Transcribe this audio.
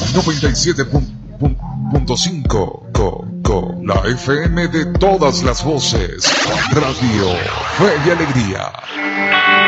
97.5, la FM de todas las voces. Radio Fe y Alegría.